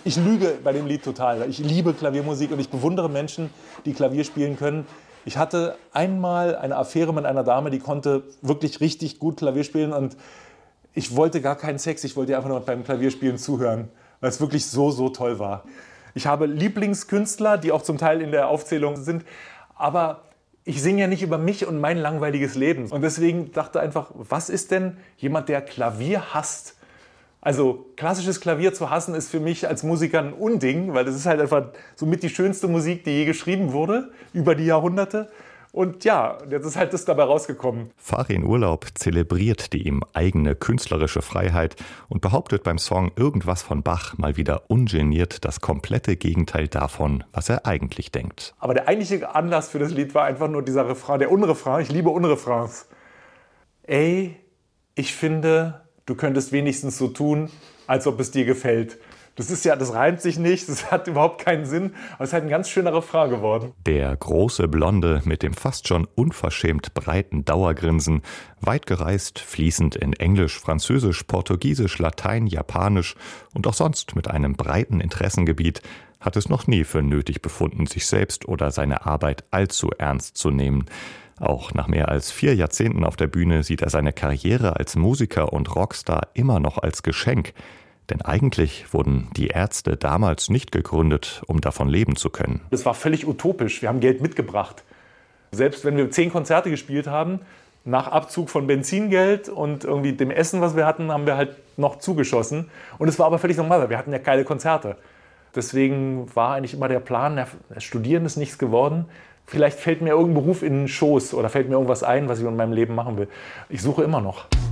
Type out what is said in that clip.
Ich lüge bei dem Lied total. Ich liebe Klaviermusik und ich bewundere Menschen, die Klavier spielen können. Ich hatte einmal eine Affäre mit einer Dame, die konnte wirklich richtig gut Klavier spielen und ich wollte gar keinen Sex, ich wollte ihr einfach nur beim Klavierspielen zuhören, weil es wirklich so, so toll war. Ich habe Lieblingskünstler, die auch zum Teil in der Aufzählung sind, aber ich singe ja nicht über mich und mein langweiliges Leben. Und deswegen dachte einfach, was ist denn jemand, der Klavier hasst? Also klassisches Klavier zu hassen ist für mich als Musiker ein Unding, weil das ist halt einfach somit die schönste Musik, die je geschrieben wurde, über die Jahrhunderte. Und ja, jetzt ist halt das dabei rausgekommen. Farin Urlaub zelebriert die ihm eigene künstlerische Freiheit und behauptet beim Song Irgendwas von Bach mal wieder ungeniert das komplette Gegenteil davon, was er eigentlich denkt. Aber der eigentliche Anlass für das Lied war einfach nur dieser Refrain, der Unrefrain. Ich liebe Unrefrains. Ey, ich finde, du könntest wenigstens so tun, als ob es dir gefällt. Das reimt sich nicht, das hat überhaupt keinen Sinn, aber es ist halt ein ganz schöner Refrain geworden. Der große Blonde mit dem fast schon unverschämt breiten Dauergrinsen, weit gereist, fließend in Englisch, Französisch, Portugiesisch, Latein, Japanisch und auch sonst mit einem breiten Interessengebiet, hat es noch nie für nötig befunden, sich selbst oder seine Arbeit allzu ernst zu nehmen. Auch nach mehr als 4 Jahrzehnten auf der Bühne sieht er seine Karriere als Musiker und Rockstar immer noch als Geschenk. Denn eigentlich wurden die Ärzte damals nicht gegründet, um davon leben zu können. Das war völlig utopisch. Wir haben Geld mitgebracht. Selbst wenn wir 10 Konzerte gespielt haben, nach Abzug von Benzingeld und irgendwie dem Essen, was wir hatten, haben wir halt noch zugeschossen. Und es war aber völlig normal, weil wir hatten ja geile Konzerte. Deswegen war eigentlich immer der Plan, Studieren ist nichts geworden. Vielleicht fällt mir irgendein Beruf in den Schoß oder fällt mir irgendwas ein, was ich in meinem Leben machen will. Ich suche immer noch.